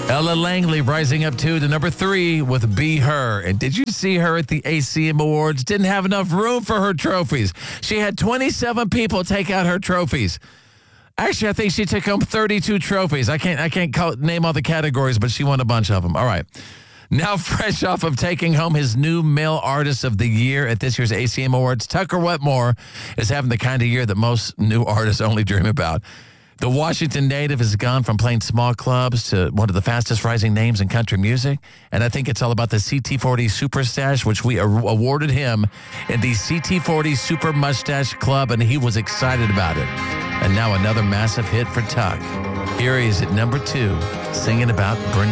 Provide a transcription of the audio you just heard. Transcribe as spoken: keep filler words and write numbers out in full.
Ella Langley rising up two to number three with Be Her. And did you see her at the A C M Awards? Didn't have enough room for her trophies. She had twenty-seven people take out her trophies. Actually, I think she took home thirty-two trophies. I can't I can't call, name all the categories, but she won a bunch of them. All right. Now fresh off of taking home his new Male Artist of the Year at this year's A C M Awards, Tucker Wetmore is having the kind of year that most new artists only dream about. The Washington native has gone from playing small clubs to one of the fastest rising names in country music. And I think it's all about the C T forty Super Stash, which we awarded him in the C T forty Super Mustache Club, and he was excited about it. And now another massive hit for Tuck. Here he is at number two, singing about Brenda.